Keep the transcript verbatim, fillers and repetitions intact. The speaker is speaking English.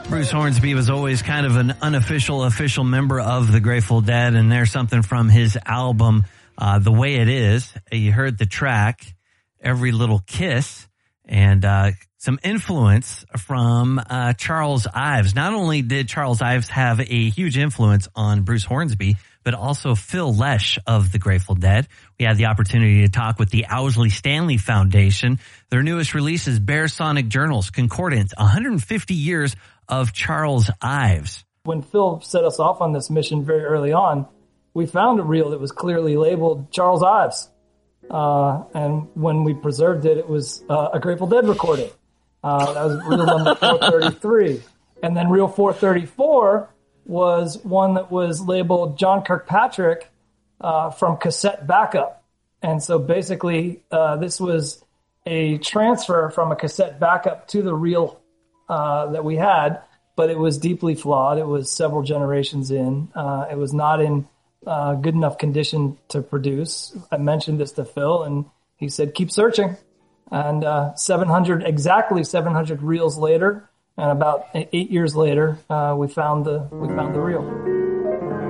Bruce Hornsby was always kind of an unofficial, official member of the Grateful Dead, and there's something from his album, uh, The Way It Is. You heard the track, Every Little Kiss, and uh some influence from uh Charles Ives. Not only did Charles Ives have a huge influence on Bruce Hornsby, but also Phil Lesh of the Grateful Dead. We had the opportunity to talk with the Owsley Stanley Foundation. Their newest release is Bear Sonic Journals, Concordance, one hundred fifty years of Charles Ives. When Phil set us off on this mission very early on, we found a reel that was clearly labeled Charles Ives. Uh, and when we preserved it, it was uh, a Grateful Dead recording. Uh, that was reel number four thirty-three. And then reel four thirty-four was one that was labeled John Kirkpatrick uh, from cassette backup. And so basically, uh, this was a transfer from a cassette backup to the reel uh, that we had, but it was deeply flawed. It was several generations in. Uh, it was not in uh, good enough condition to produce. I mentioned this to Phil, and he said, keep searching. And uh, seven hundred, exactly seven hundred reels later, and about eight years later, uh, we found the we found the reel.